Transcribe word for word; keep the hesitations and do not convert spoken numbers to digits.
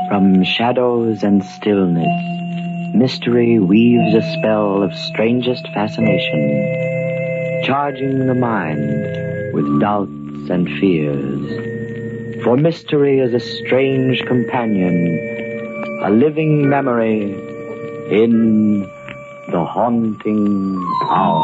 From shadows and stillness, mystery weaves a spell of strangest fascination, charging the mind with doubts and fears. For mystery is a strange companion, a living memory in the haunting hour.